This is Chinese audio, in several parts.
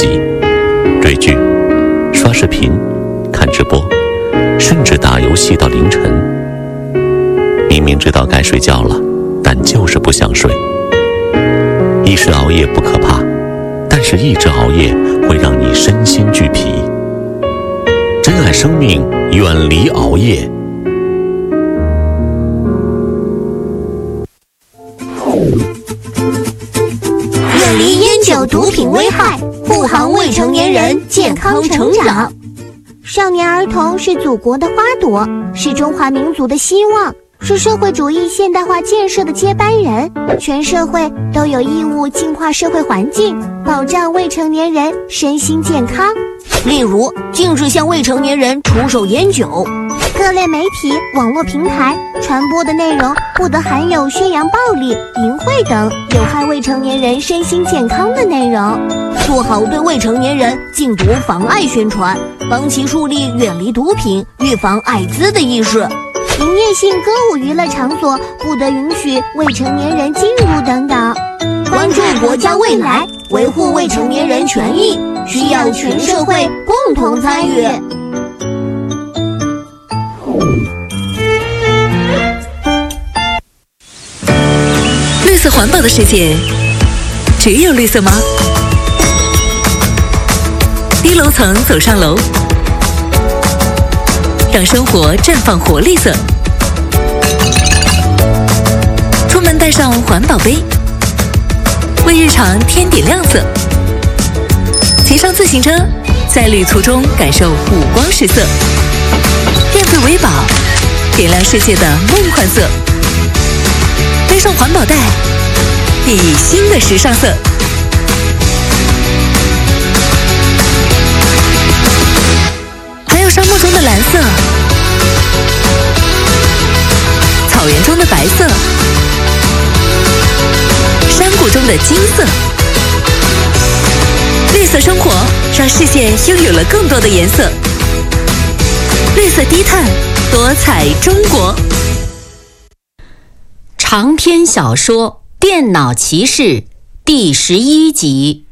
辑、追剧、刷视频、看直播，甚至打游戏到凌晨。明明知道该睡觉了，但就是不想睡。一时熬夜不可怕，但是一直熬夜会让你身心俱疲。珍爱生命，远离熬夜。 远离烟酒毒品危害，护航未成年人健康成长。 少年儿童是祖国的花朵，是中华民族的希望，是社会主义现代化建设的接班人。全社会都有义务净化社会环境，保障未成年人身心健康。 例如，禁止向未成年人出售烟酒。 各类媒体、网络平台传播的内容不得含有宣扬暴力、淫秽等有害未成年人身心健康的内容。 做好对未成年人禁毒防艾宣传，帮其树立远离毒品、预防艾滋的意识。 营业性歌舞娱乐场所不得允许未成年人进入等等。 关注国家未来，维护未成年人权益，需要全社会共同参与。 绿色环保的世界，只有绿色吗？低楼层走上楼，让生活绽放活力色。出门带上环保杯，为日常添点亮色。骑上自行车，在旅途中感受五光十色。电费维保，点亮世界的梦幻色。背上环保袋，熠熠新的时尚色。还有沙漠中的蓝色，草原中的白色，山谷中的金色。绿色生活让世界拥有了更多的颜色。绿色低碳，多彩中国。 长篇小说《电脑骑士》第11集。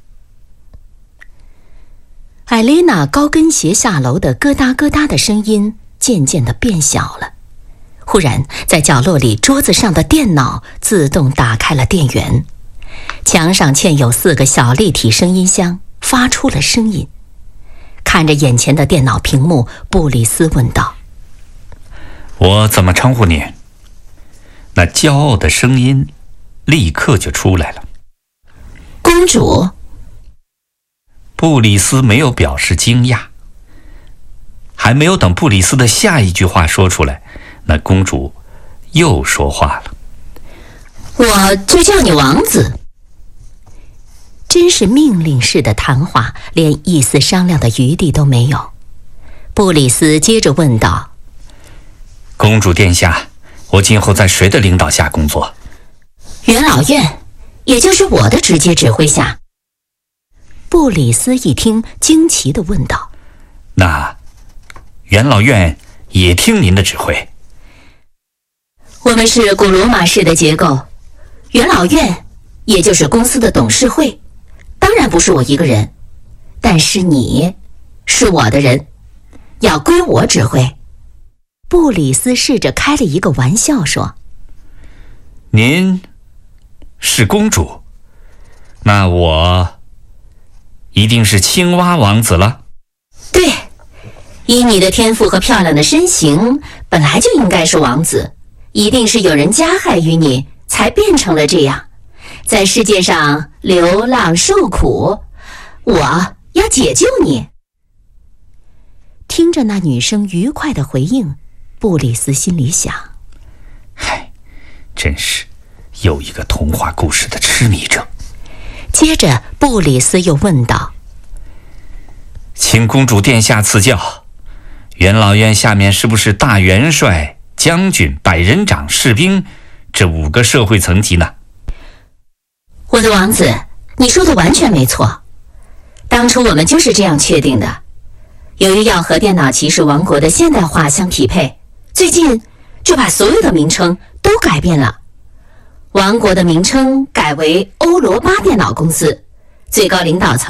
艾蕾娜高跟鞋下楼的咯哒咯哒的声音渐渐地变小了。忽然，在角落里桌子上的电脑自动打开了电源，墙上嵌有4个小立体声音箱，发出了声音。看着眼前的电脑屏幕，布里斯问道：“ 我怎么称呼你？”那骄傲的声音立刻就出来了。 公主。 布里斯没有表示惊讶，还没有等布里斯的下一句话说出来，那公主又说话了：“ 我就叫你王子。”真是命令式的谈话，连一丝商量的余地都没有。布里斯接着问道：“ 公主殿下，我今后在谁的领导下工作？” 元老院，也就是我的直接指挥下。布里斯一听，惊奇地问道：“ 那元老院也听您的指挥？” 我们是古罗马式的结构，元老院也就是公司的董事会，当然不是我一个人，但是你是我的人，要归我指挥。布里斯试着开了一个玩笑说：“ 您是公主，那我一定是青蛙王子了。”“ 对，以你的天赋和漂亮的身形，本来就应该是王子，一定是有人加害于你，才变成了这样，在世界上流浪受苦，我要解救你。”听着那女生愉快的回应，布里斯心里想： 嗨，真是又一个童话故事的痴迷者。 接着布里斯又问道：“ 请公主殿下赐教，元老院下面是不是大元帅、将军、百人长、士兵这5个社会层级呢？”“ 我的王子，你说的完全没错，当初我们就是这样确定的。由于要和电脑骑士王国的现代化相匹配，最近就把所有的名称都改变了。王国的名称改为欧罗巴电脑公司，最高领导层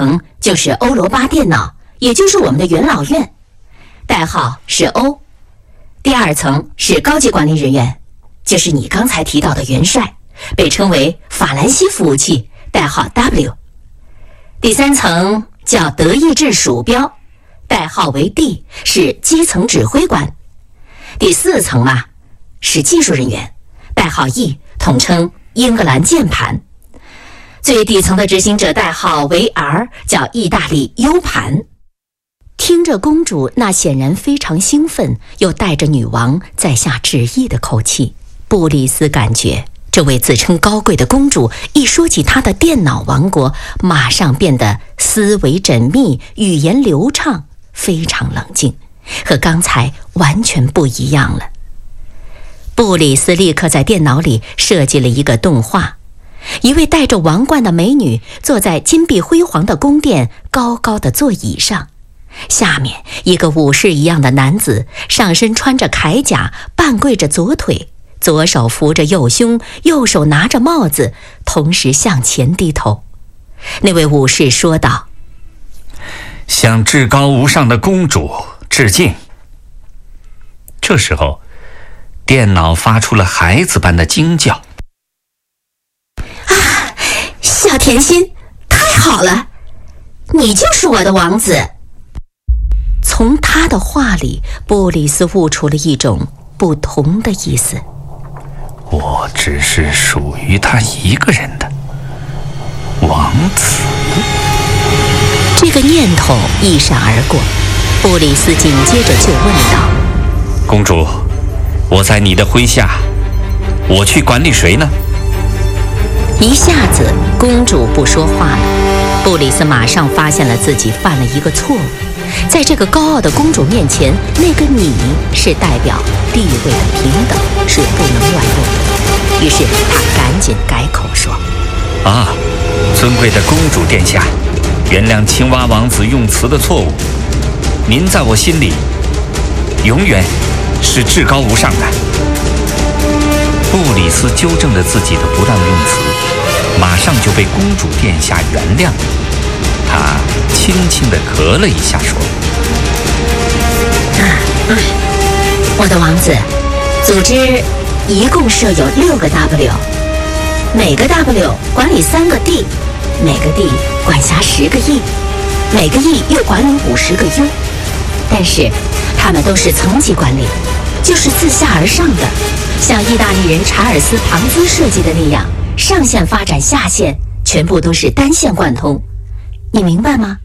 就是欧罗巴电脑，也就是我们的元老院，代号是 O。第2层是高级管理人员，就是你刚才提到的元帅，被称为法兰西服务器，代号 W。第3层叫德意志鼠标，代号为 D， 是基层指挥官。第4层嘛，是技术人员，代号 E， 统称英格兰键盘。最底层的执行者代号为 R， 叫意大利 U 盘。听着公主那显然非常兴奋又带着女王在下旨意的口气，布里斯感觉这位自称高贵的公主一说起她的电脑王国，马上变得思维缜密，语言流畅，非常冷静，和刚才完全不一样了。布里斯立刻在电脑里设计了一个动画，一位戴着王冠的美女坐在金碧辉煌的宫殿高高的座椅上，下面一个武士一样的男子，上身穿着铠甲，半跪着左腿，左手扶着右胸，右手拿着帽子，同时向前低头。那位武士说道： 向至高无上的公主致敬。这时候电脑发出了孩子般的惊叫： 小甜心，太好了，你就是我的王子。从他的话里，布里斯悟出了一种不同的意思。 我只是属于他一个人的王子。 这个念头一闪而过，布里斯紧接着就问道： 公主，我在你的麾下，我去管理谁呢？ 一下子公主不说话了，布里斯马上发现了自己犯了一个错误，在这个高傲的公主面前，那个你是代表地位的平等，是不能乱用的。于是他赶紧改口说： 尊贵的公主殿下，原谅青蛙王子用词的错误，您在我心里永远是至高无上的。布里斯纠正了自己的不当用词，马上就被公主殿下原谅。他轻轻地咳了一下，说： 我的王子，组织一共设有6个 W， 每个 W 管理3个 D， 每个 D 管辖10个 E， 每个 E 又管理50个 U。 但是他们都是层级管理，就是自下而上的，像意大利人查尔斯·庞兹设计的那样，上线发展下线全部都是单线贯通，你明白吗？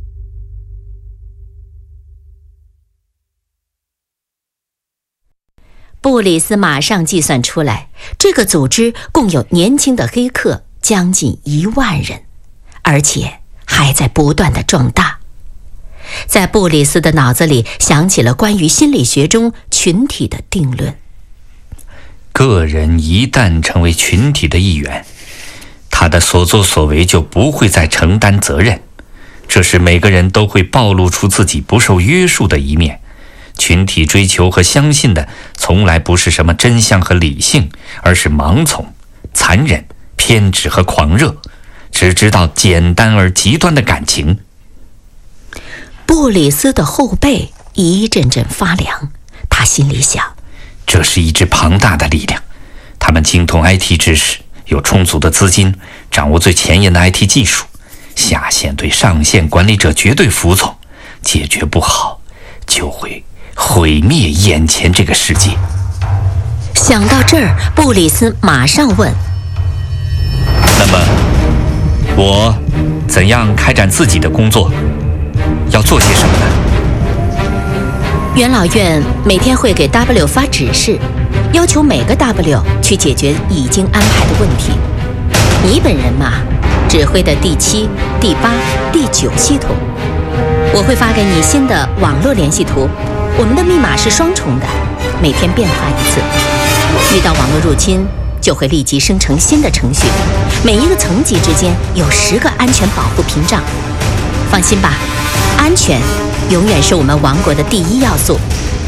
布里斯马上计算出来，这个组织共有年轻的黑客将近1万人，而且还在不断的壮大。在布里斯的脑子里想起了关于心理学中群体的定论： 个人一旦成为群体的一员，他的所作所为就不会再承担责任，这时每个人都会暴露出自己不受约束的一面。群体追求和相信的从来不是什么真相和理性，而是盲从、残忍、偏执和狂热，只知道简单而极端的感情。 布里斯的后背一阵阵发凉，他心里想， 这是一支庞大的力量，他们精通 IT 知识，有充足的资金，掌握最前沿的 IT 技术，下线对上线管理者绝对服从，解决不好就会毁灭眼前这个世界。 想到这儿，布里斯马上问： 那么我怎样开展自己的工作？要做些什么呢？ 元老院每天会给 W 发指示，要求每个 W 去解决已经安排的问题。你本人嘛，指挥的第7、第8、第9系统，我会发给你新的网络联系图，我们的密码是双重的，每天变化一次。遇到网络入侵，就会立即生成新的程序，每一个层级之间有10个安全保护屏障。放心吧，安全永远是我们王国的第一要素。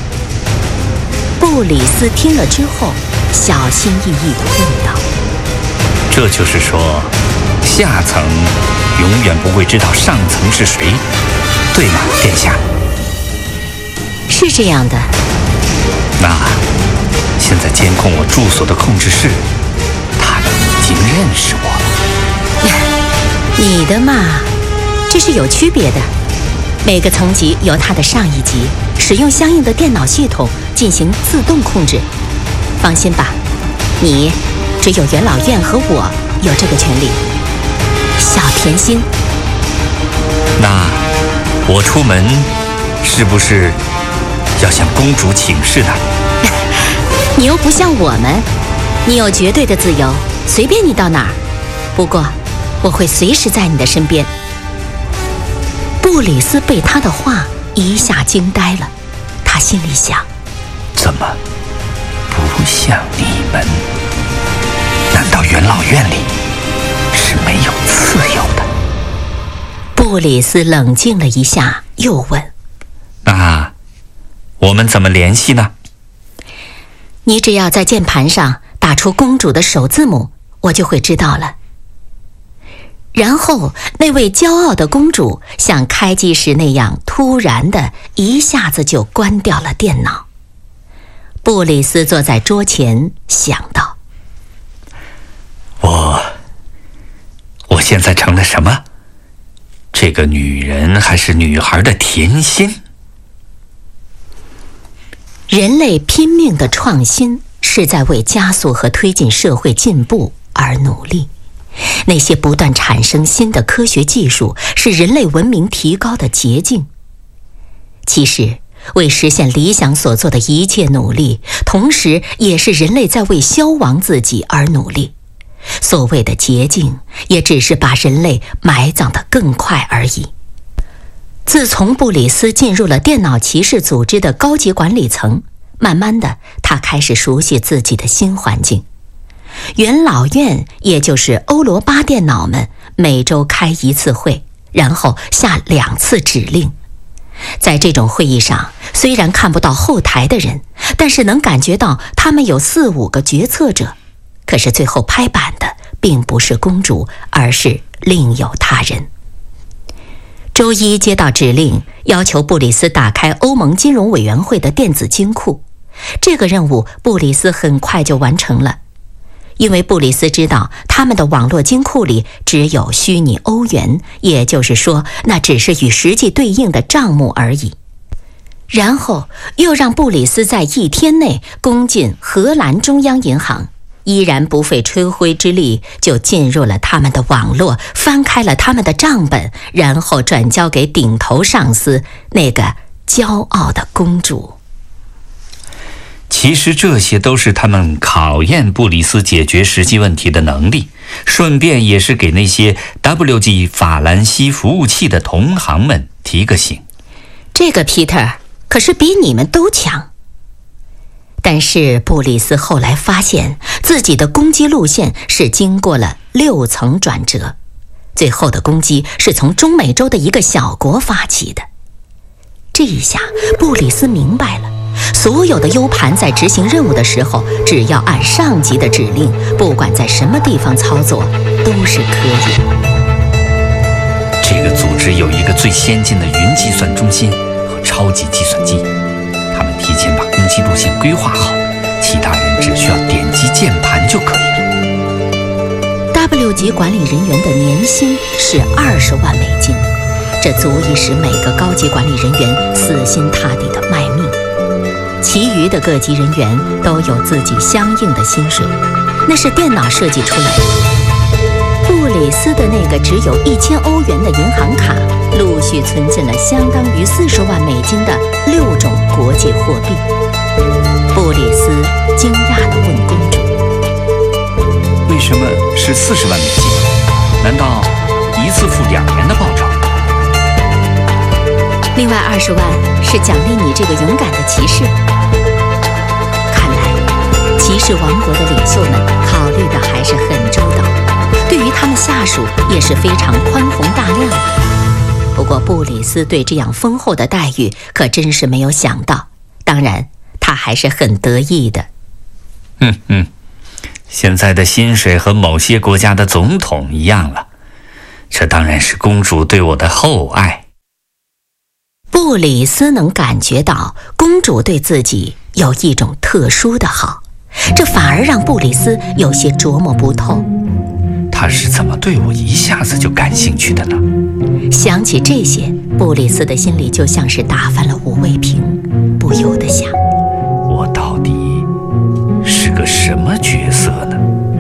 布里斯听了之后，小心翼翼地问道： 这就是说，下层永远不会知道上层是谁，对吗，殿下？ 是这样的。 那现在监控我住所的控制室，他们已经认识我了。 你的嘛，这是有区别的。每个层级由它的上一级使用相应的电脑系统进行自动控制。放心吧，你只有元老院和我有这个权利。小甜心， 那我出门是不是要向公主请示呢？ 你又不像我们，你有绝对的自由，随便你到哪儿。不过我会随时在你的身边。布里斯被他的话一下惊呆了，他心里想： 怎么不像你们？难道元老院里是没有自由的？ 布里斯冷静了一下，又问： 那我们怎么联系呢？ 你只要在键盘上打出公主的首字母，我就会知道了。然后那位骄傲的公主像开机时那样突然的一下子就关掉了电脑。布里斯坐在桌前想到： 我现在成了什么？这个女人还是女孩的甜心？ 人类拼命的创新是在为加速和推进社会进步而努力。那些不断产生新的科学技术是人类文明提高的捷径。其实为实现理想所做的一切努力，同时也是人类在为消亡自己而努力。所谓的捷径也只是把人类埋葬得更快而已。自从布里斯进入了电脑骑士组织的高级管理层，慢慢的他开始熟悉自己的新环境。元老院，也就是欧罗巴电脑们，每周开一次会，然后下2次指令。在这种会议上，虽然看不到后台的人，但是能感觉到他们有4、5个决策者。可是最后拍板的并不是公主，而是另有他人。周一接到指令，要求布里斯打开欧盟金融委员会的电子金库。这个任务布里斯很快就完成了。因为布里斯知道他们的网络金库里只有虚拟欧元，也就是说那只是与实际对应的账目而已。然后又让布里斯在1天内攻进荷兰中央银行，依然不费吹灰之力就进入了他们的网络，翻开了他们的账本，然后转交给顶头上司那个骄傲的公主。 其实这些都是他们考验布里斯解决实际问题的能力，顺便也是给那些 W 级法兰西服务器的同行们提个醒。 这个 Peter 可是比你们都强。但是布里斯后来发现自己的攻击路线是经过了6层转折，最后的攻击是从中美洲的一个小国发起的。这一下布里斯明白了，所有的 U 盘在执行任务的时候，只要按上级的指令，不管在什么地方操作都是可以。 这个组织有一个最先进的云计算中心和超级计算机，他们提前把攻击路线规划好，其他人只需要点击键盘就可以了。 W 级管理人员的年薪是20万美金，这足以使每个高级管理人员死心塌地地卖命。其余的各级人员都有自己相应的薪水，那是电脑设计出来的。布里斯的那个只有1000欧元的银行卡，陆续存进了相当于40万美金的6种国际货币。布里斯惊讶地问公主： 为什么是40万美金？难道一次付2年的报酬？ 另外20万是奖励你这个勇敢的骑士。看来骑士王国的领袖们考虑的还是很周到，对于他们下属也是非常宽宏大量的。不过布里斯对这样丰厚的待遇可真是没有想到，当然他还是很得意的。 现在的薪水和某些国家的总统一样了。 这当然是公主对我的厚爱。 布里斯能感觉到公主对自己有一种特殊的好，这反而让布里斯有些琢磨不透。 她是怎么对我一下子就感兴趣的呢？ 想起这些，布里斯的心里就像是打翻了五味瓶，不由得想： 我到底是个什么角色呢？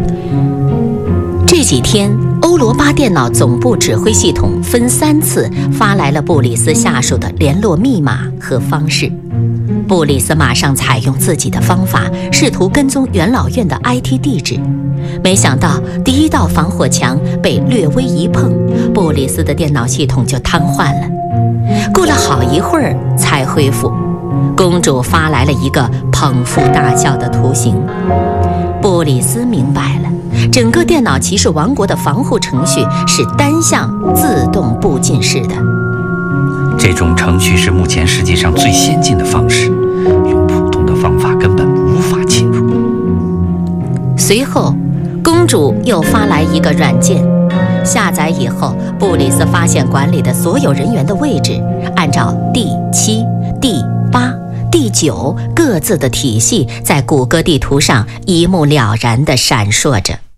这几天，欧罗巴电脑总部指挥系统分3次发来了布里斯下属的联络密码和方式。布里斯马上采用自己的方法，试图跟踪元老院的 IT 地址。没想到第一道防火墙被略微一碰，布里斯的电脑系统就瘫痪了。过了好一会儿才恢复。公主发来了一个捧腹大笑的图形。布里斯明白了，整个电脑骑士王国的防护程序是单向自动步进式的。 这种程序是目前世界上最先进的方式，用普通的方法根本无法侵入。 随后，公主又发来一个软件，下载以后，布里斯发现管理的所有人员的位置按照第7、第8、第9各自的体系在谷歌地图上一目了然地闪烁着。